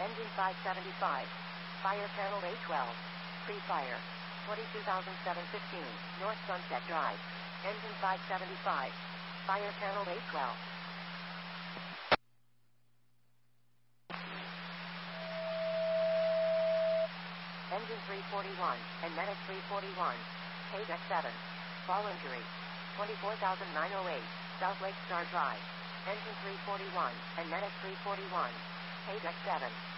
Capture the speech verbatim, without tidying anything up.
Engine five seventy-five. Fire panel A twelve. Pre-fire. twenty-two thousand seven hundred fifteen. North Sunset Drive. Engine five seventy-five. Fire panel A twelve. Engine three forty-one. And Medic three forty-one. Page X seven. Fall injury. twenty-four thousand nine hundred eight. South Lake Star Drive. Engine three forty-one. And Medic three forty-one. Page X seven.